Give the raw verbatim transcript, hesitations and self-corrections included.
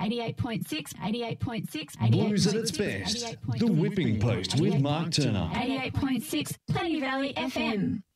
eighty-eight point six, eighty-eight point six, Blues at its best. The Whipping Post with Mark Turner. eighty-eight point six, Plenty Valley F M.